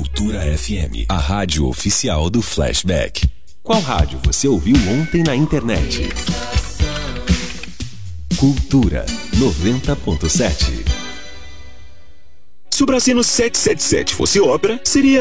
Cultura FM, a rádio oficial do Flashback. Qual rádio você ouviu ontem na internet? Cultura 90.7. Se o Brasino 777 fosse ópera, seria